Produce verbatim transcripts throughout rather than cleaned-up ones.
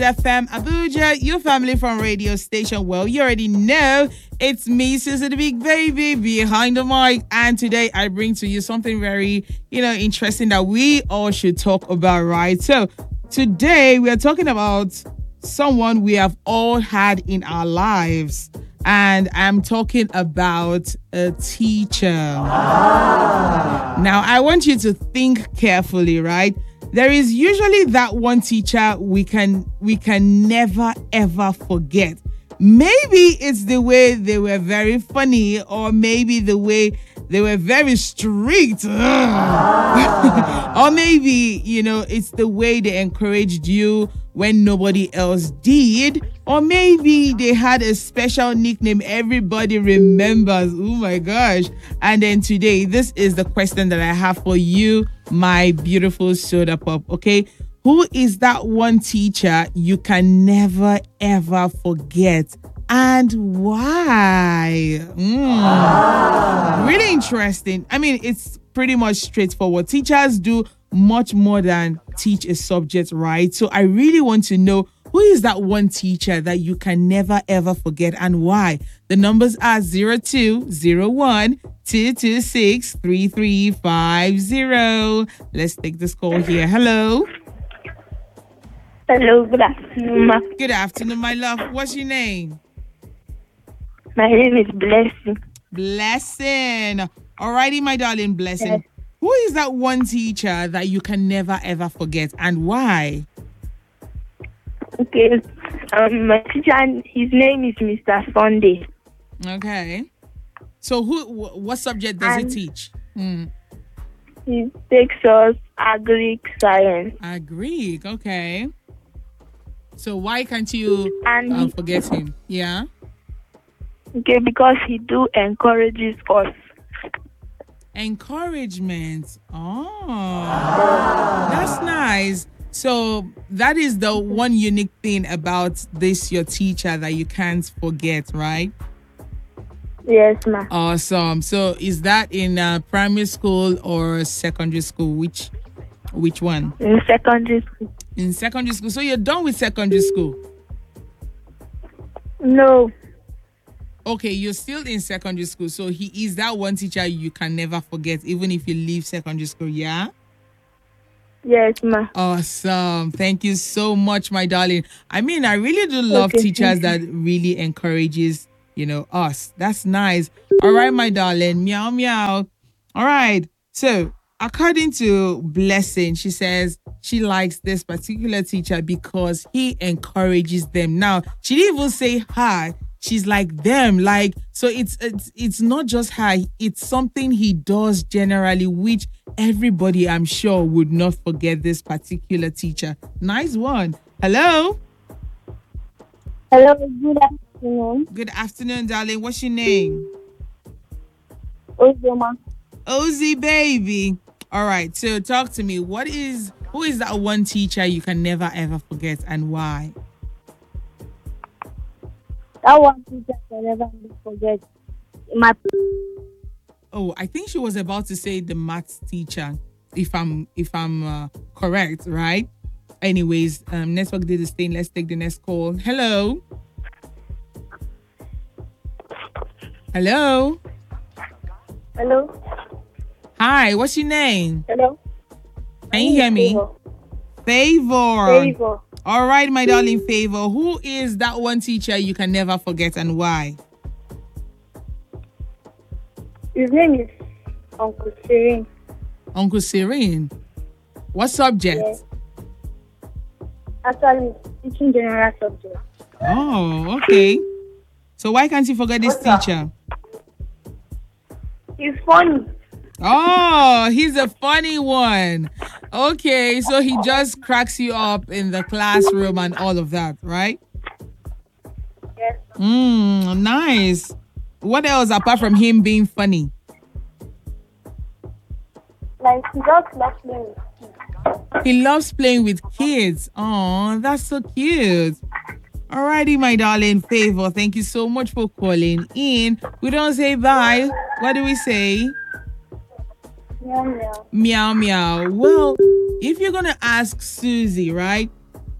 F M Abuja, your family from radio station. Well, you already know it's me, Susie the Big Baby, behind the mic. And today I bring to you something very, you know, interesting that we all should talk about, right? So today we are talking about someone we have all had in our lives. And I'm talking about a teacher. Ah. Now, I want you to think carefully, right? There is usually that one teacher we can we can never ever forget. Maybe it's the way they were very funny, or maybe the way they were very strict. Or maybe, you know, it's the way they encouraged you when nobody else did. Or maybe they had a special nickname everybody remembers. Oh my gosh. And then today, this is the question that I have for you, my beautiful soda pop. Okay. Who is that one teacher you can never ever forget? And why? Mm. Ah. Really interesting. I mean, it's pretty much straightforward. Teachers do much more than teach a subject, right? So I really want to know, who is that one teacher that you can never ever forget and why? The numbers are zero two zero one two two six three three five zero. Let's take this call here. Hello. Hello, good afternoon, ma. Good afternoon, my love. What's your name? My name is Blessing. Blessing. Alrighty, my darling, Blessing. Yes. Who is that one teacher that you can never ever forget and why? Okay, um, my teacher, his name is Mister Sunday. Okay. So who? What subject does and he teach? Hmm. He takes us agric science. Agric, okay. So why can't you and uh, forget him? Yeah. Okay, because he do encourages us. Encouragement. Oh, that's nice. So that is the one unique thing about this, your teacher, that you can't forget, right? Yes, ma'am. Awesome. So is that in uh, primary school or secondary school? Which which one? In secondary school. In secondary school. So you're done with secondary school? No. Okay, you're still in secondary school. So he is that one teacher you can never forget, even if you leave secondary school, yeah? Yes, ma. Awesome. Thank you so much, my darling. I mean, I really do love okay, teachers that really encourages, you know, us. That's nice. All right, my darling. Meow, meow. All right. So, according to Blessing, she says she likes this particular teacher because he encourages them. Now, she didn't even say hi. She's like them, like, so it's it's it's not just her, it's something he does generally, which everybody, I'm sure, would not forget this particular teacher. Nice one. Hello. Hello, good afternoon. Good afternoon, darling. What's your name? Ozoma. Ozzy, baby. All right, so talk to me. What is, who is that one teacher you can never ever forget and why? That one teacher I never forget. My oh, I think she was about to say the maths teacher, if I'm if I'm uh, correct, right? Anyways, um, network did this thing. Let's take the next call. Hello. Hello. Hello. Hi. What's your name? Hello. Can you hear me? Favor. Favor. All right, my darling Favor. Who is that one teacher you can never forget and why? His name is Uncle Serene. Uncle Serene. What subject? Yes. Actually, teaching general subject. Oh, okay. So why can't you forget this What's teacher? He's funny. Oh, he's a funny one. Okay, so he just cracks you up in the classroom and all of that, right? Yes. Mm, nice. What else apart from him being funny? Like, he just loves playing with kids. He loves playing with kids. Oh, that's so cute. Alrighty, my darling Favor. Thank you so much for calling in. We don't say bye. What do we say? Meow, meow. Meow, meow. Well, if you're going to ask Susie, right?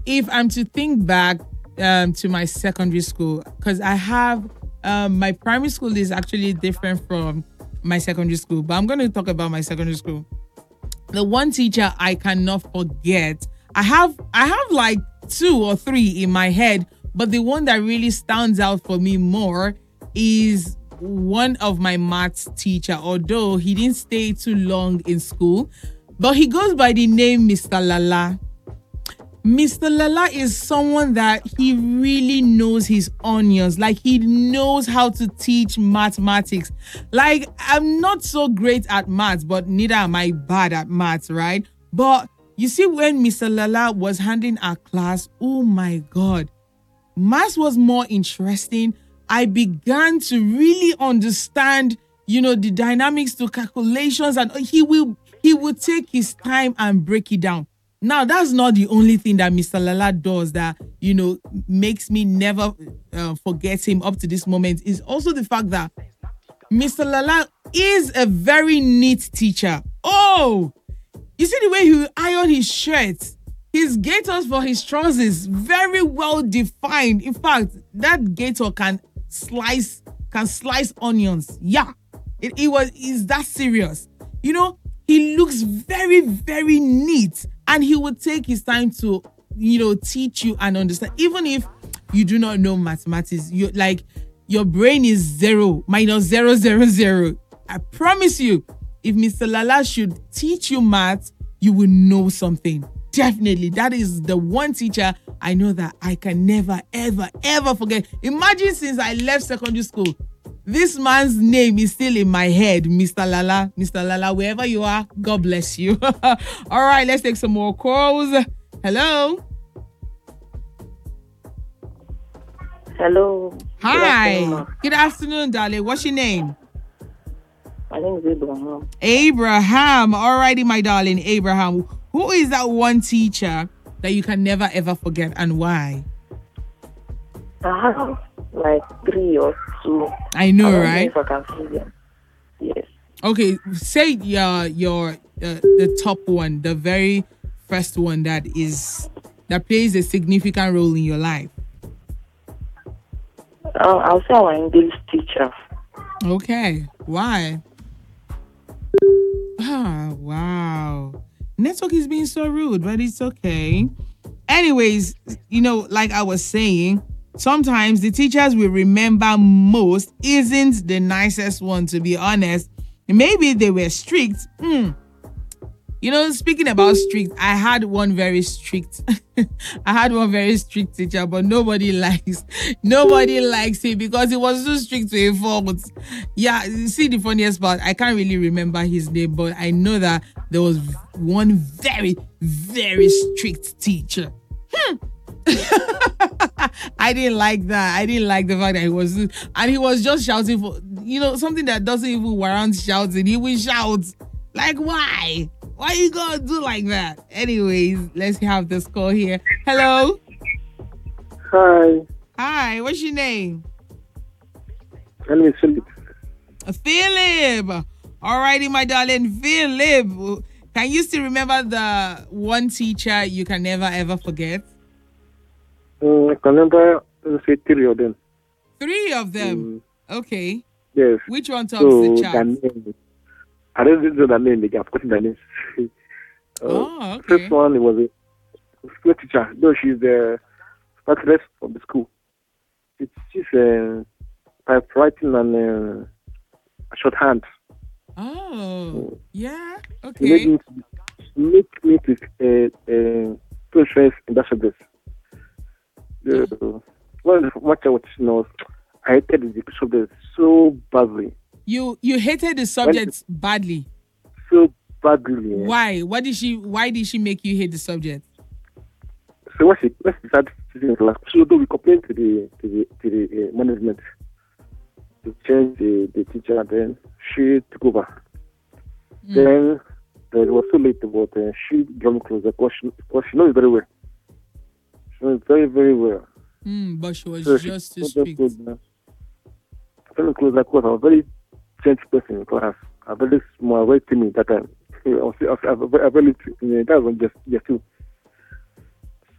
if I'm to think back um, to my secondary school, because I have um, my primary school is actually different from my secondary school, but I'm going to talk about my secondary school. The one teacher I cannot forget. I have I have like two or three in my head, but the one that really stands out for me more is one of my maths teacher, although he didn't stay too long in school, but he goes by the name Mister Lala. Mister Lala is someone that he really knows his onions. Like, he knows how to teach mathematics. Like, I'm not so great at maths, but neither am I bad at maths, right? But you see, when Mister Lala was handling our class, oh my God, maths was more interesting. I began to really understand, you know, the dynamics to calculations, and he will he will take his time and break it down. Now, that's not the only thing that Mister Lala does that, you know, makes me never uh, forget him up to this moment. Is also the fact that Mister Lala is a very neat teacher. Oh, you see the way he iron his shirts, his gaiters for his trousers, very well defined. In fact, that gaiter can slice can slice onions. Yeah, it, it was is that serious. You know, he looks very, very neat, and he would take his time to, you know, teach you and understand. Even if you do not know mathematics, you like your brain is zero minus zero zero zero. I promise you, if Mister Lala should teach you math, you will know something. Definitely, that is the one teacher I know that I can never, ever, ever forget. Imagine, since I left secondary school, this man's name is still in my head, Mister Lala. Mister Lala, wherever you are, God bless you. All right, let's take some more calls. Hello. Hello. Hi. Good afternoon. Good afternoon, darling. What's your name? My name is Abraham. Abraham. All righty, my darling, Abraham. Who is that one teacher that you can never, ever forget, and why? I have like three or two. I know, I don't right? know if I can see them. Yes. Okay, say your your uh, the top one, the very first one that is that plays a significant role in your life. Uh, I'll say our English teacher. Okay, why? Ah, wow. Network is being so rude, but it's okay. Anyways, you know, like I was saying, sometimes the teachers we remember most isn't the nicest one, to be honest. Maybe they were strict. Mm. You know, speaking about strict, I had one very strict, I had one very strict teacher, but nobody likes, nobody likes him because he was so strict to a fault. Yeah, you see the funniest part, I can't really remember his name, but I know that there was one very, very strict teacher. Hmm. I didn't like that. I didn't like the fact that he was, and he was just shouting for, you know, something that doesn't even warrant shouting. He will shout. Like, why? Why you gonna do like that? Anyways, let's have this call here. Hello. Hi, Hi, what's your name? my name is Philip. Philip. Alrighty, my darling. Philip. Can you still remember the one teacher you can never ever forget? Um, I can remember, let's say, three of them. Three of them. Okay. Yes. Which one tops So, the the chart? name, I don't know the name again. I've forgotten the name. uh, Oh, okay. First one, it was a school teacher, though she's the specialist of the school. It's she's uh, typewriting and uh, shorthand. Oh, yeah. She made Okay. me, she made me to uh, uh, to interest in that subject. The one of the much I was, you know, I hated the subject so badly. You you hated the subject badly. So badly. Yeah. Why? What did she? Why did she make you hate the subject? So when she when she started teaching in class, so though we complained to the to the to the uh, management to change the, the teacher, and then she took over. Mm. Then uh, it was so late, but uh, she drew me closer because she, because she knows very well. She knows very very well. Mm, but she was So she just too got strict. closer. Very closer because I was a very gentle person in class. I very small, very timid that time. I was, I was, I was, I was very, uh, that was just just too.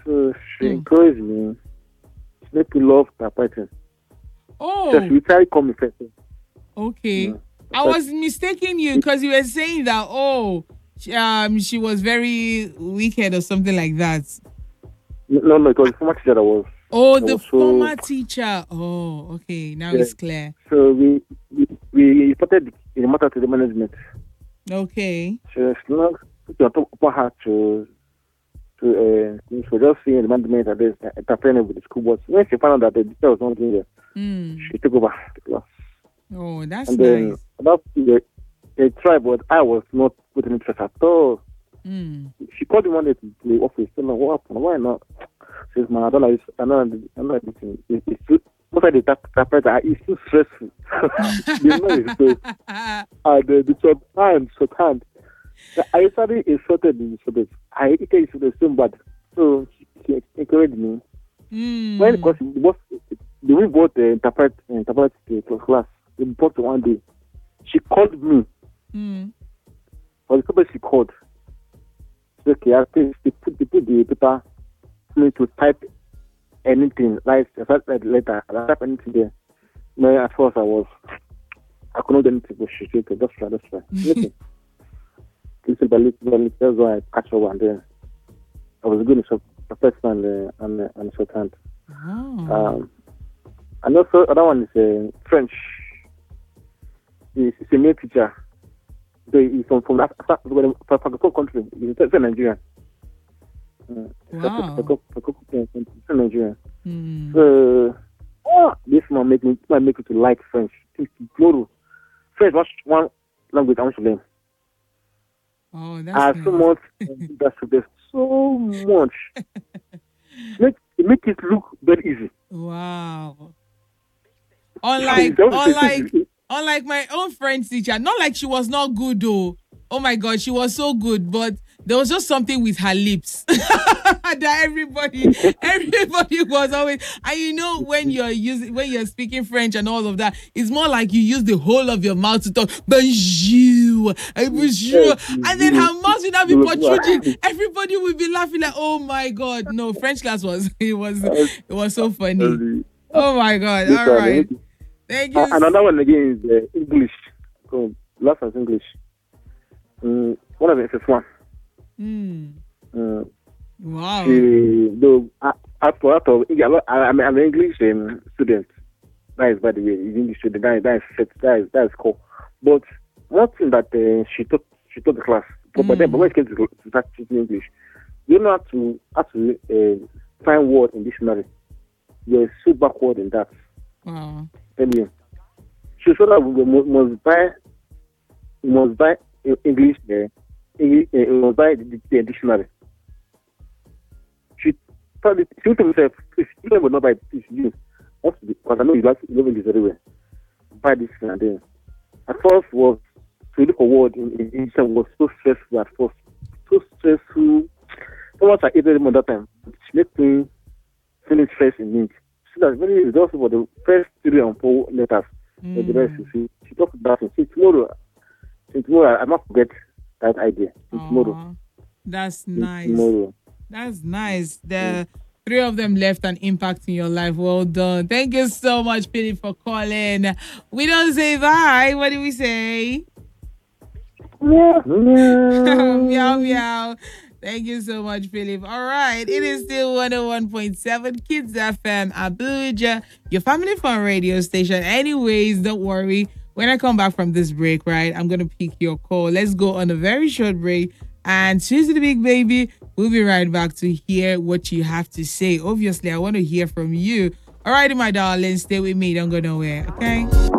So she Mm. encouraged me. She made me love typewriting. Oh, So she literally called me first. okay. Yeah. I was mistaking you because you were saying that, oh, she, um, she was very wicked or something like that. No, no, it was the former teacher that was. Oh, that the was so, former teacher. Oh, okay. Now Yeah. it's clear. So we we, we reported in the matter to the management. Okay. So she not put it on top of her to to uh, so just seeing the management that there's interfering with the school board. When she found out that the teacher was not in there, Mm. she took over the class. Oh, that's And then nice. about the, the tribe, but I was not putting interest at all. Mm. She called me one day to the office. Tell me what happened. Why not? She says, "Man, I don't like this. I don't like this. I don't like this thing. It, it's too, most of the tap typewriter, it's too stressful." You know, it's so, and uh, the short hand, short hand. I started insulted the insulted. I it is the same bad. So she, she encouraged me. Mm. When because it was the we bought the interpret interpret the class. We bought one day. She called me. Mm. For the purpose she called. She said, okay, I think they put, they put the paper for me to type anything, like a letter, I type anything there. No, at first I was, I couldn't do anything, but she said, okay, just try, just try. Listen. Little by little by little, that's why I catch over and then I was good in short, the first and the, and the, and the short hand. Oh. Um, and also, other one is uh, French. He's, he's a male teacher. So he's from from that from from country. He's from Nigeria. Uh, Wow. from Nigeria. Mm. So oh, this man make me might make me to like French. Tomorrow, French was one language I want to learn. Oh, I that's have so nice. much. That's there's so much. Make it make it look very easy. Wow. Unlike, That was the unlike, thing. unlike my own French teacher, not like she was not good though. Oh my God, she was so good, but there was just something with her lips that everybody, everybody was always. And you know, when you're using, when you're speaking French and all of that, it's more like you use the whole of your mouth to talk. Bonjour, eh, bonjour, and then her mouth would not be protruding. Everybody would be laughing like, "Oh my God!" No, French class was it was it was so funny. Oh my God! This All one, right, eh? thank you. Uh, another one again is uh, English. So, last one's English. Mm, one of them is one. Mm. Uh, Wow. she, though, uh, after, after, I, I'm, I'm an English um, student. That is, by the way, is English student. That is, that is, set, that is, that is cool. But one thing that uh, she taught, she taught the class. But, but then, but when it came to, to start teaching English, you know how to, how to uh, find word in dictionary. You're so backward in that. Wow. Anyway, she said that we must, must buy, we must buy English there. English, uh, we must buy the, the dictionary. She told me, she told herself, please, you will not buy this, you. Because I know you like you love English very well. Buy this and then. At first was to look for word in in English was so stressful at first. So stressful. So much I hated them at that time. She made me feeling stressed in English. She was very resourceful for the first three and four letters. Mm. But the rest, you see, she talked about it. See, tomorrow, see, tomorrow, I must forget that idea. See, tomorrow. Aw, that's See, nice. Tomorrow. That's nice. The three of them left an impact in your life. Well done. Thank you so much, Philip, for calling. We don't say bye. What do we say? Yeah. Meow, meow. Thank you so much, Philip. All right. It is still one oh one point seven Kids F M Abuja, your family fun radio station. Anyways, don't worry. When I come back from this break, right, I'm going to pick your call. Let's go on a very short break. And she's the big baby. We'll be right back to hear what you have to say. Obviously, I want to hear from you. All righty, my darling. Stay with me. Don't go nowhere. Okay?